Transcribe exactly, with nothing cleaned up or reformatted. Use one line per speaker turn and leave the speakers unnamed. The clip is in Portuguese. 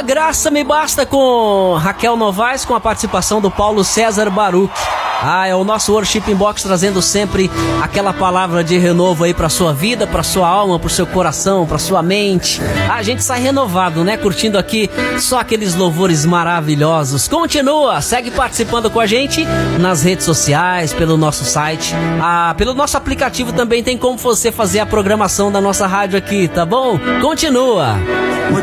graça me basta com Raquel Novaes, com a participação do Paulo César Baruch. Ah, é o nosso Worship Inbox trazendo sempre aquela palavra de renovo aí pra sua vida, pra sua alma, pro seu coração, pra sua mente. A gente sai renovado, né? Curtindo aqui só aqueles louvores maravilhosos. Continua, segue participando com a gente nas redes sociais, pelo nosso site. Ah, pelo nosso aplicativo também tem como você fazer a programação da nossa rádio aqui, tá bom? Continua.